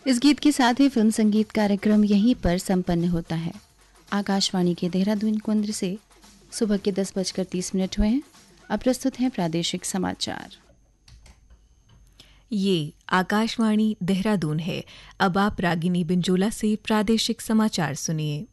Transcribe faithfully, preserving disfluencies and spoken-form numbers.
इस गीत के साथ ही फिल्म संगीत कार्यक्रम यहीं पर संपन्न होता है। आकाशवाणी के देहरादून केंद्र से सुबह के दस बजकर तीस मिनट हुए हैं। अब प्रस्तुत हैं प्रादेशिक समाचार। ये आकाशवाणी देहरादून है। अब आप रागिनी बिंजोला से प्रादेशिक समाचार सुनिए।